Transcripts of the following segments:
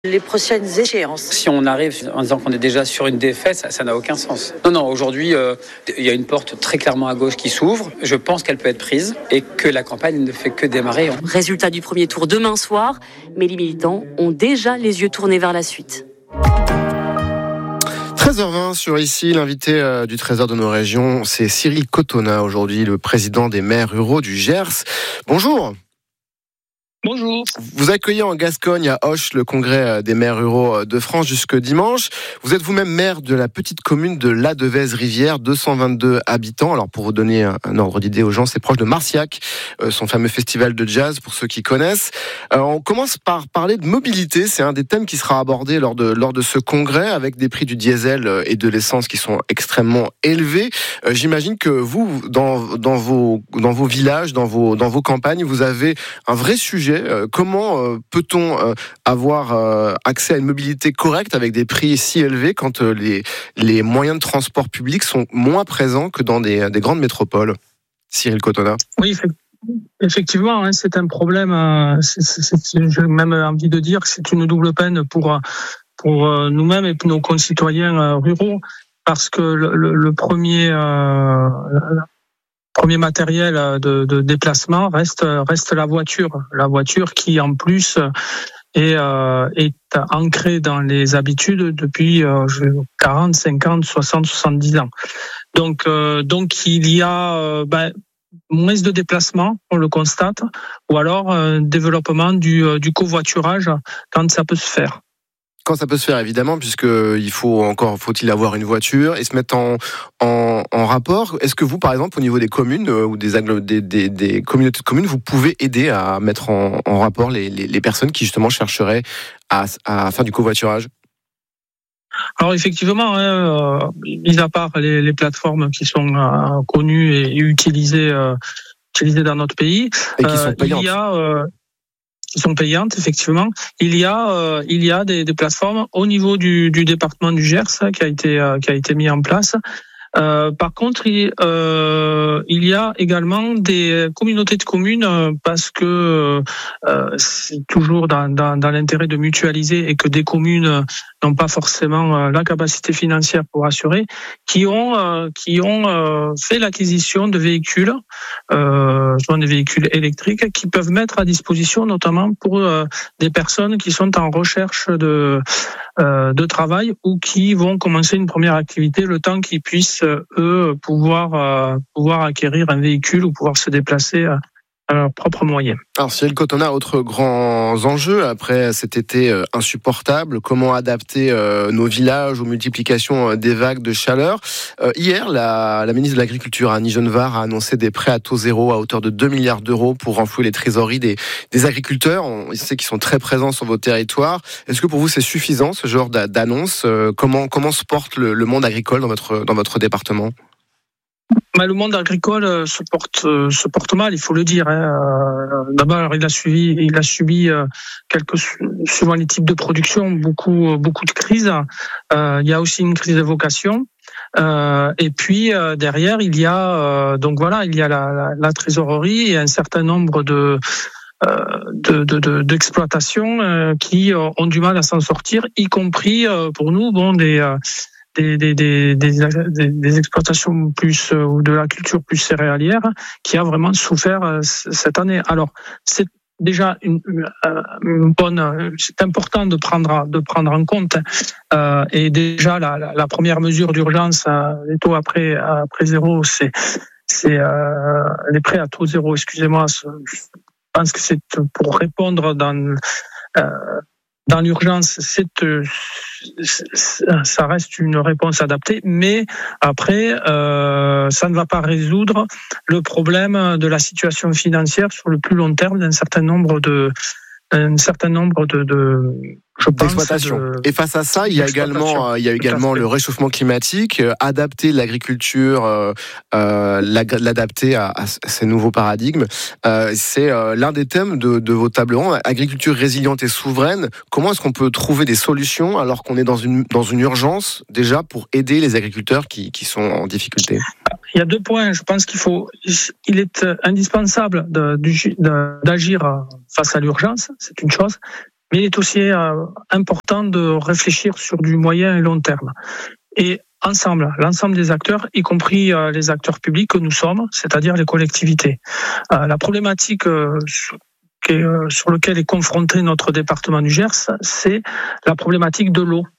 les prochaines échéances. Si on arrive en disant qu'on est déjà sur une défaite, ça n'a aucun sens. Non, aujourd'hui, il y a une porte très clairement à gauche qui s'ouvre. Je pense qu'elle peut être prise et que la campagne ne fait que démarrer. Résultat du premier tour demain soir, mais les militants ont déjà les yeux tournés vers la suite. 13h20 sur ici, l'invité du Trésor de nos régions, c'est Cyril Cotonna, aujourd'hui le président des maires ruraux du Gers. Bonjour. Bonjour. Vous accueillez en Gascogne, à Auch, le congrès des maires ruraux de France jusque dimanche. Vous êtes vous-même maire de la petite commune de La-Devèze-Rivière, 222 habitants. Alors pour vous donner un ordre d'idée aux gens, c'est proche de Marciac, son fameux festival de jazz pour ceux qui connaissent. On commence par parler de mobilité, c'est un des thèmes qui sera abordé lors de ce congrès, avec des prix du diesel et de l'essence qui sont extrêmement élevés. J'imagine que vous, dans vos villages, dans vos campagnes, vous avez un vrai sujet. Comment peut-on avoir accès à une mobilité correcte avec des prix si élevés quand les moyens de transport public sont moins présents que dans des grandes métropoles? Cyril Cotonna. Oui, effectivement, c'est un problème. J'ai même envie de dire que c'est une double peine pour nous-mêmes et pour nos concitoyens ruraux, parce que le premier matériel de déplacement reste la voiture qui en plus est ancrée dans les habitudes depuis 40, 50, 60, 70 ans. Donc il y a moins de déplacements, on le constate, ou alors développement du covoiturage quand ça peut se faire. Quand ça peut se faire, évidemment, puisqu'il faut-il avoir une voiture et se mettre en rapport. Est-ce que vous, par exemple, au niveau des communes ou des communautés de communes, vous pouvez aider à mettre en rapport les personnes qui, justement, chercheraient à faire du covoiturage? Alors effectivement, mis à part les plateformes qui sont connues et utilisées dans notre pays, et qui sont payantes. Qui sont payantes, effectivement. Il y a des plateformes au niveau du département du Gers qui a été mis en place. Par contre, il y a également des communautés de communes, parce que c'est toujours dans l'intérêt de mutualiser et que des communes n'ont pas forcément la capacité financière pour assurer, qui ont fait l'acquisition de véhicules, souvent des véhicules électriques, qui peuvent mettre à disposition, notamment pour des personnes qui sont en recherche de travail ou qui vont commencer une première activité, le temps qu'ils puissent pouvoir acquérir un véhicule ou pouvoir se déplacer à leurs propres moyens. Alors Cyril Cotonna, autre grand enjeu après cet été insupportable, comment adapter nos villages aux multiplications des vagues de chaleur. Hier, la ministre de l'Agriculture, Annie Genevard, a annoncé des prêts à taux zéro à hauteur de 2 milliards d'euros pour renflouer les trésoreries des agriculteurs. On sait qu'ils sont très présents sur vos territoires. Est-ce que pour vous c'est suffisant, ce genre d'annonce? Comment se porte le monde agricole dans votre département? Le monde agricole se porte mal, il faut le dire. D'abord, il a subi suivant les types de production, beaucoup de crises. Il y a aussi une crise de vocation. Et puis derrière, il y a la trésorerie et un certain nombre d'exploitations qui ont du mal à s'en sortir, y compris pour nous, des exploitations plus ou de la culture plus céréalière qui a vraiment souffert cette année. Alors c'est déjà une bonne. C'est important de prendre en compte. Et déjà la première mesure d'urgence, les taux après zéro, c'est les prêts à taux zéro. Excusez-moi, je pense que c'est pour répondre dans l'urgence, ça reste une réponse adaptée, mais après, ça ne va pas résoudre le problème de la situation financière sur le plus long terme d'un certain nombre de d'exploitation. Et face à ça, il y a également le réchauffement climatique, adapter l'agriculture, l'adapter à ces nouveaux paradigmes. C'est l'un des thèmes de vos tables rondes, agriculture résiliente et souveraine. Comment est-ce qu'on peut trouver des solutions alors qu'on est dans une urgence déjà pour aider les agriculteurs qui sont en difficulté? Il y a 2 points. Je pense il est indispensable d'agir face à l'urgence, c'est une chose. mais il est aussi important de réfléchir sur du moyen et long terme. Et ensemble, l'ensemble des acteurs, y compris les acteurs publics que nous sommes, c'est-à-dire les collectivités. La problématique sur laquelle est confronté notre département du Gers, c'est la problématique de l'eau.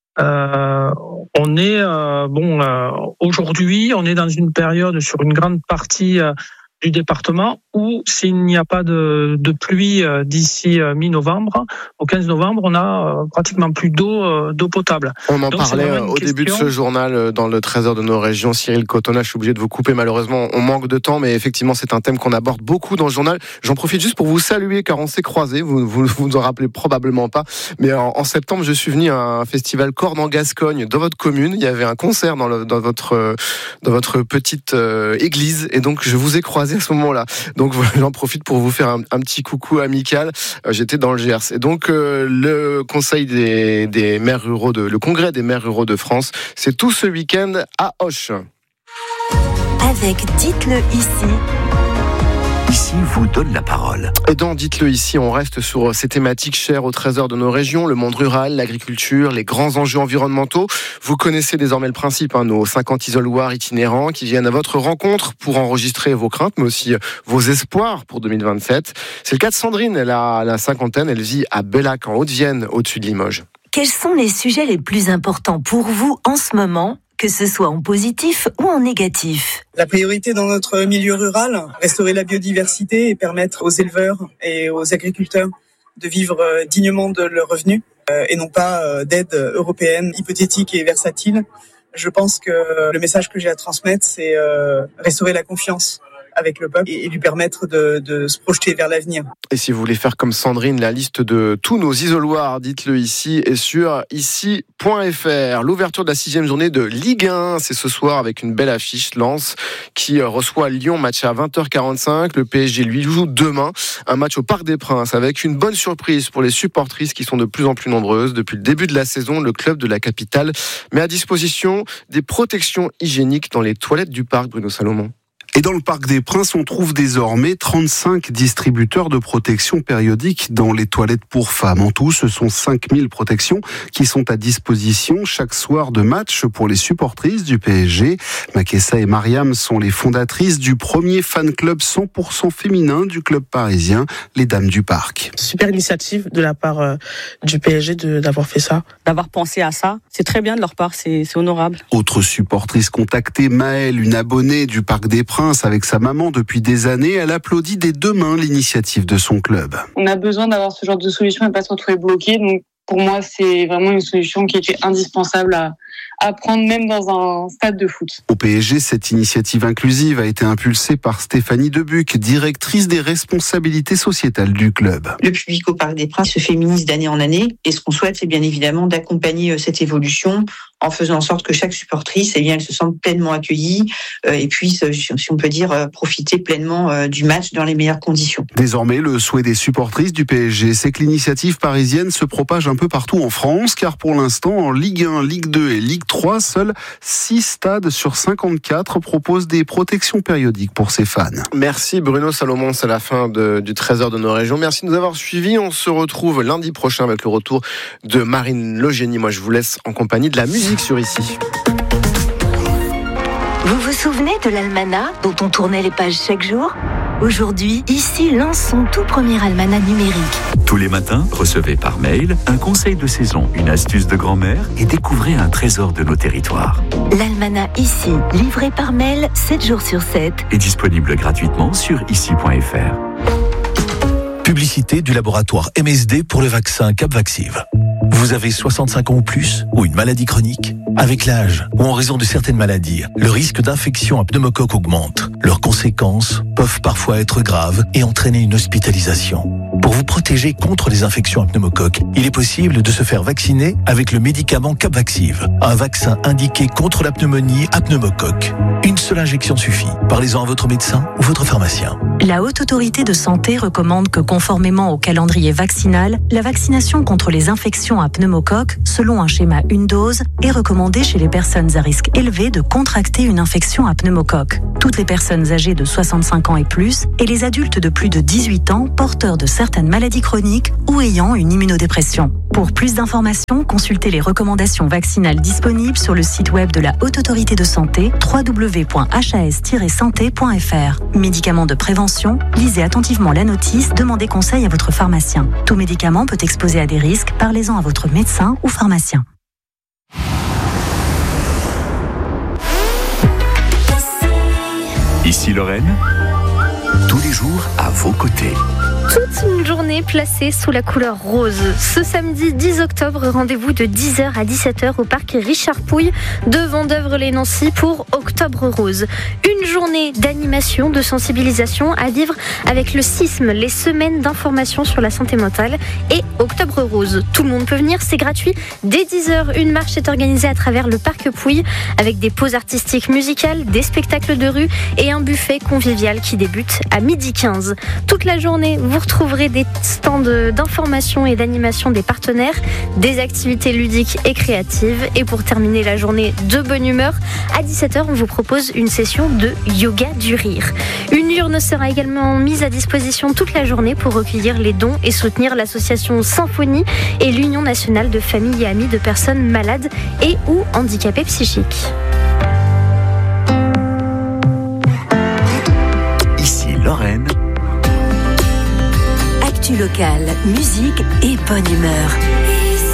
Aujourd'hui, on est dans une période sur une grande partie du département où s'il n'y a pas de pluie d'ici mi-novembre, au 15 novembre, on a pratiquement plus d'eau potable. On en parlait au début de ce journal dans le Trésor de nos régions. Cyril Cotonna, je suis obligé de vous couper malheureusement, on manque de temps, mais effectivement c'est un thème qu'on aborde beaucoup dans le journal. J'en profite juste pour vous saluer car on s'est croisés, vous en rappelez probablement pas, mais en septembre je suis venu à un festival Cordes en Gascogne dans votre commune. Il y avait un concert dans votre petite église et donc je vous ai croisé à ce moment-là. Donc j'en profite pour vous faire un petit coucou amical. J'étais dans le Gers. Et donc le conseil des maires ruraux le congrès des maires ruraux de France, c'est tout ce week-end à Auch. Avec Dites-le ici. Ici vous donne la parole. Et dans Dites-le ici, on reste sur ces thématiques chères au trésor de nos régions, le monde rural, l'agriculture, les grands enjeux environnementaux. Vous connaissez désormais le principe, nos 50 isoloirs itinérants qui viennent à votre rencontre pour enregistrer vos craintes, mais aussi vos espoirs pour 2027. C'est le cas de Sandrine, elle a la cinquantaine, elle vit à Bellac, en Haute-Vienne, au-dessus de Limoges. Quels sont les sujets les plus importants pour vous en ce moment, que ce soit en positif ou en négatif? La priorité dans notre milieu rural, restaurer la biodiversité et permettre aux éleveurs et aux agriculteurs de vivre dignement de leurs revenus et non pas d'aide européenne hypothétique et versatile. Je pense que le message que j'ai à transmettre, c'est restaurer la confiance avec le peuple et lui permettre de se projeter vers l'avenir. Et si vous voulez faire comme Sandrine, la liste de tous nos isoloirs, dites-le ici, est sur ici.fr. L'ouverture de la 6e journée de Ligue 1, c'est ce soir avec une belle affiche. Lens qui reçoit Lyon, match à 20h45. Le PSG lui joue demain un match au Parc des Princes avec une bonne surprise pour les supportrices qui sont de plus en plus nombreuses. Depuis le début de la saison, le club de la capitale met à disposition des protections hygiéniques dans les toilettes du parc, Bruno Salomon. Et dans le Parc des Princes, on trouve désormais 35 distributeurs de protection périodique dans les toilettes pour femmes. En tout, ce sont 5000 protections qui sont à disposition chaque soir de match pour les supportrices du PSG. Makessa et Mariam sont les fondatrices du premier fan club 100% féminin du club parisien, les Dames du Parc. Super initiative de la part du PSG d'avoir fait ça. D'avoir pensé à ça, c'est très bien de leur part, c'est honorable. Autre supportrice contactée, Maëlle, une abonnée du Parc des Princes, avec sa maman depuis des années, elle applaudit des deux mains l'initiative de son club. On a besoin d'avoir ce genre de solution et pas se retrouver bloqué. Donc pour moi, c'est vraiment une solution qui était indispensable à prendre même dans un stade de foot. Au PSG, cette initiative inclusive a été impulsée par Stéphanie Debuc, directrice des responsabilités sociétales du club. Le public au Parc des Princes se féminise d'année en année et ce qu'on souhaite, c'est bien évidemment d'accompagner cette évolution en faisant en sorte que chaque supportrice, elle se sente pleinement accueillie et puisse, si on peut dire, profiter pleinement du match dans les meilleures conditions. Désormais, le souhait des supportrices du PSG, c'est que l'initiative parisienne se propage un peu partout en France, car pour l'instant, en Ligue 1, Ligue 2 et Ligue 3, seuls 6 stades sur 54 proposent des protections périodiques pour ses fans. Merci Bruno Salomon, c'est la fin du Trésor de nos régions. Merci de nous avoir suivis. On se retrouve lundi prochain avec le retour de Marine Logénie. Moi, je vous laisse en compagnie de la musique sur Ici. Vous vous souvenez de l'almanach dont on tournait les pages chaque jour ? Aujourd'hui, Ici lance son tout premier almanach numérique. Tous les matins, recevez par mail un conseil de saison, une astuce de grand-mère et découvrez un trésor de nos territoires. L'almanach Ici, livré par mail 7 jours sur 7. Est disponible gratuitement sur ici.fr. Publicité du laboratoire MSD pour le vaccin Capvaxive. Vous avez 65 ans ou plus ou une maladie chronique ? Avec l'âge ou en raison de certaines maladies, le risque d'infection à pneumocoque augmente. Leurs conséquences peuvent parfois être graves et entraîner une hospitalisation. Pour vous protéger contre les infections à pneumocoque, il est possible de se faire vacciner avec le médicament Capvaxive, un vaccin indiqué contre la pneumonie à pneumocoque. Une seule injection suffit. Parlez-en à votre médecin ou votre pharmacien. La Haute Autorité de Santé recommande que, conformément au calendrier vaccinal, la vaccination contre les infections infection à pneumocoque, selon un schéma une dose, est recommandée chez les personnes à risque élevé de contracter une infection à pneumocoque. Toutes les personnes âgées de 65 ans et plus et les adultes de plus de 18 ans porteurs de certaines maladies chroniques ou ayant une immunodépression. Pour plus d'informations, consultez les recommandations vaccinales disponibles sur le site web de la Haute Autorité de Santé, www.has-santé.fr. Médicaments de prévention, lisez attentivement la notice, demandez conseil à votre pharmacien. Tout médicament peut exposer à des risques, parlez-en à votre médecin ou pharmacien. Ici Lorraine, tous les jours à vos côtés. Toute une journée placée sous la couleur rose. Ce samedi 10 octobre, rendez-vous de 10h à 17h au parc Richard Pouille de Vendeuvre-les-Nancy pour Octobre Rose. Une journée d'animation, de sensibilisation à vivre avec le CISM, les semaines d'information sur la santé mentale et Octobre Rose. Tout le monde peut venir, c'est gratuit. Dès 10h, une marche est organisée à travers le parc Pouille avec des pauses artistiques musicales, des spectacles de rue et un buffet convivial qui débute à 12h15. Toute la journée, vous retrouverez des stands d'information et d'animation des partenaires, des activités ludiques et créatives. Et pour terminer la journée de bonne humeur, à 17h, on vous propose une session de yoga du rire. Une urne sera également mise à disposition toute la journée pour recueillir les dons et soutenir l'association Symphonie et l'Union nationale de familles et amis de personnes malades et ou handicapées psychiques. Ici Lorraine. Actu locale, musique et bonne humeur.